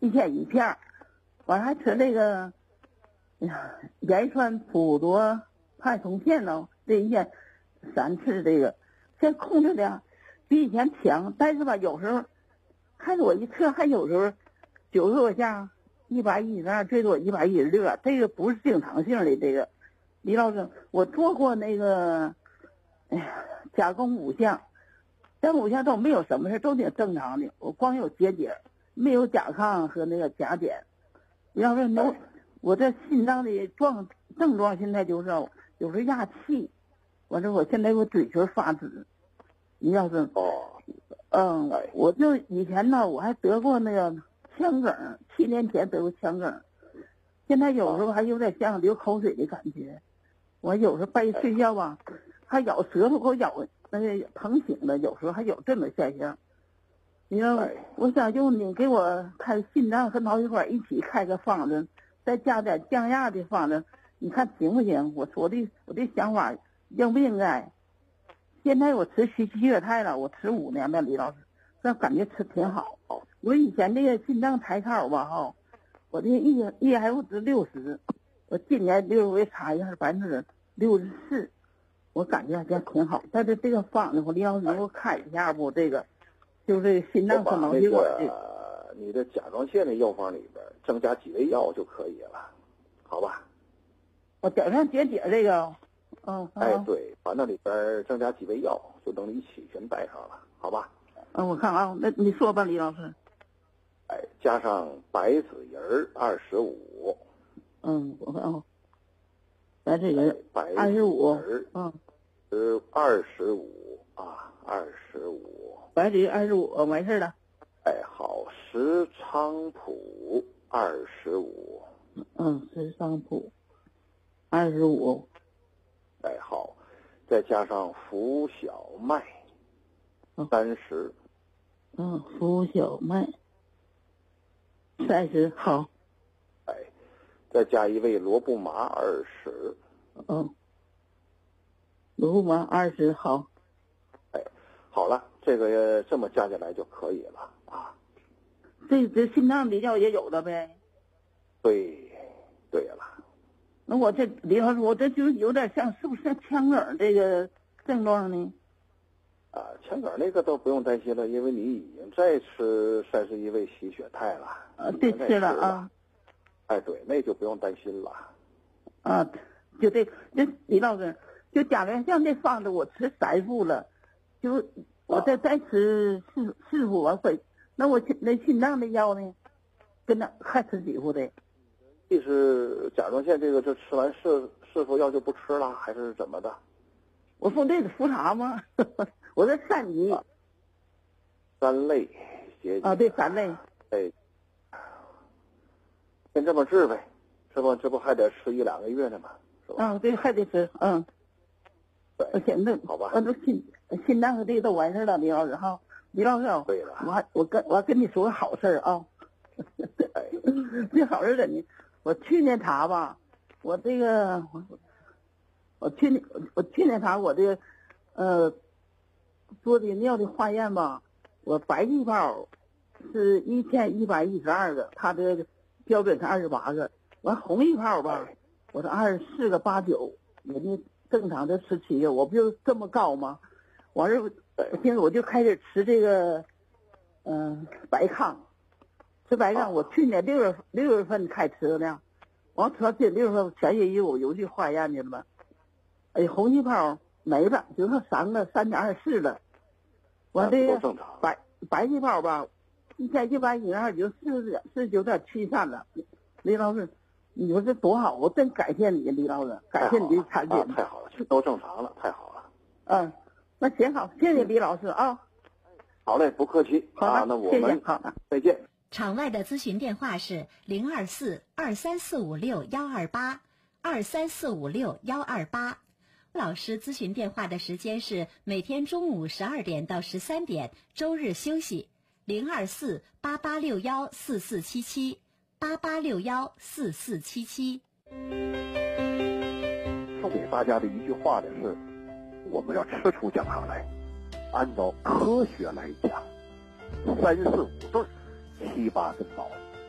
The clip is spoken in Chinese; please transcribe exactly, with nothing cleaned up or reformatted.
一天一片儿，完还吃那个，哎呀，盐酸普多派通片呢，这一天三次这个，现在控制的比以前强，但是吧，有时候看着我一测，还有时候九十多下，一百一十二，最多一百一十六，这个不是经常性的。这个李老师，我做过那个，哎呀，加工五项，这五项都没有什么事，都挺正常的。我光有结节，没有甲亢和那个甲减。李老师，我我这心脏的状症状现在就是有时压气，完了我现在我嘴唇发紫。你要是哦， 嗯，我就以前呢，我还得过那个腔梗，七年前得过腔梗，现在有时候还有点像流口水的感觉。我有时候半夜睡觉吧，还咬舌头，给我咬那个疼醒了，有时候还有这种现象。你说，我想用你给我开心脏和脑血管一起开个方子，再加点降压的方子，你看行不行？我我的我的想法应不应该？现在我吃西西血肽了，我吃五年了，李老师，那感觉吃挺好。我以前这个心脏彩超吧，哈，我的 E E F 值六十，我今年六我也查一下，百分之六十四，我感觉还挺好。但是这个方子，我李老师给我开一下不？这个就是心脏和脑血管这个，你的甲状腺的药方里边增加几味药就可以了，好吧？ 我甲状结节这个。嗯， 哎，对，把那里边增加几味药，就等你一起全带上了，好吧？ 嗯，我看啊，那你说吧，李老师。 哎，加上白子仁二十五。 嗯，我看啊，白子仁白二十五。 嗯，是二十五啊，二十五。 白子仁二十五，完事了。 哎，好，石菖蒲二十五。 嗯，石菖蒲二十五。 哎，好，再加上浮小麦三十。 嗯，浮小麦三十，好。 哎，再加一味罗布麻二十。 嗯，罗布麻二十，好。 哎，好了，这个这么加起来就可以了啊。 这这心脏比较也有的呗。 对，对了。 那我这李老师，我这就有点像，是不是像腔梗这个症状呢？ 啊，腔梗那个都不用担心了，因为你已经在吃三十一味洗血肽了。 啊，对，吃了啊。 哎，对，那就不用担心了。 啊，就这，这李老师，就甲状腺这方子我吃三副了，就我再、啊、再吃四四副完会，那我那心脏的药呢，跟那还吃几副的？ 即是甲状腺这个，就吃完四四副药就不吃了，还是怎么的？ 我说这是复查吗？我这三级、啊。 三类结节。 啊，对，三类。 哎，先这么治呗，这不这不还得吃一两个月呢吗？是吧？ 啊，对，还得吃，嗯。 对。 现在好吧。 我都心心脏和这个都完事了，李老师哈。李老师， 对了， 我还我跟我跟你说个好事儿啊。 哎， 这好事怎的？我去年查吧，我这个我我去年我去年查我这个呃做的尿的化验吧，我白细胞是一千一百一十二个，它的标准是二十八个，完红细胞吧，我是二十四个八九，人家正常的十七个，我不就这么高吗？完事现在我就开始吃这个嗯、呃、白糠。吃白糠，我去年六月六月份开吃的，完吃到这六月份前些日我又去化验去了嘛，哎，红细胞没了，就剩三个三点二四了。完这个白白细胞吧，一千一百一十二就四十四十九点七三了。李老师，你说这多好，我真感谢你，李老师，感谢你的产品。 太好了，这都正常了，太好了。 嗯，那行好，谢谢李老师啊。 好嘞，不客气。 好啊，那我们谢谢好的， 再见。 场外的咨询电话是零二四二三四五六幺二八二三四五六幺二八。老师咨询电话的时间是每天中午十二点到十三点，周日休息。零二四八八六幺四四七七八八六幺四四七七。 送给大家的一句话呢是：我们要吃出健康来，按照科学来讲，三四五对。七八根宝。